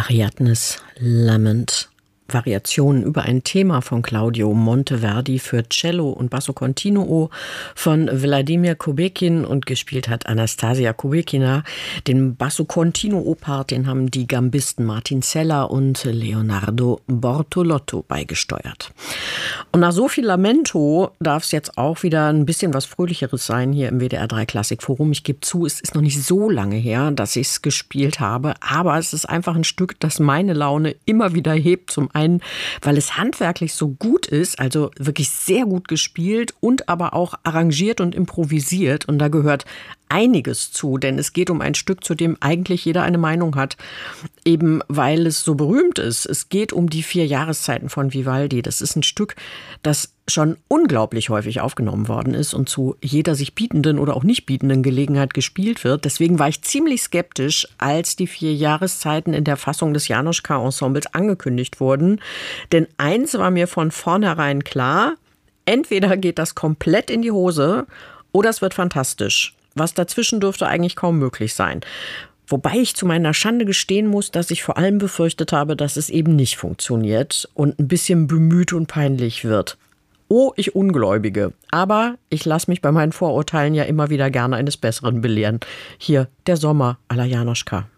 Ariadnes Lament. Variationen über ein Thema von Claudio Monteverdi für Cello und Basso Continuo von Wladimir Kubekin und gespielt hat Anastasia Kubekina. Den Basso Continuo Part, den haben die Gambisten Martin Zeller und Leonardo Bortolotto beigesteuert. Und nach so viel Lamento darf es jetzt auch wieder ein bisschen was Fröhlicheres sein hier im WDR 3 Klassik Forum. Ich gebe zu, es ist noch nicht so lange her, dass ich es gespielt habe, aber es ist einfach ein Stück, das meine Laune immer wieder hebt. Zum einen, weil es handwerklich so gut ist, also wirklich sehr gut gespielt und aber auch arrangiert und improvisiert. Und da gehört einiges zu, denn es geht um ein Stück, zu dem eigentlich jeder eine Meinung hat, eben weil es so berühmt ist. Es geht um die 4 Jahreszeiten von Vivaldi. Das ist ein Stück, das schon unglaublich häufig aufgenommen worden ist und zu jeder sich bietenden oder auch nicht bietenden Gelegenheit gespielt wird. Deswegen war ich ziemlich skeptisch, als die 4 Jahreszeiten in der Fassung des Janoschka-Ensembles angekündigt wurden. Denn eins war mir von vornherein klar: entweder geht das komplett in die Hose oder es wird fantastisch. Was dazwischen dürfte eigentlich kaum möglich sein. Wobei ich zu meiner Schande gestehen muss, dass ich vor allem befürchtet habe, dass es eben nicht funktioniert und ein bisschen bemüht und peinlich wird. Oh, ich Ungläubige. Aber ich lasse mich bei meinen Vorurteilen ja immer wieder gerne eines Besseren belehren. Hier der Sommer à la Janoschka.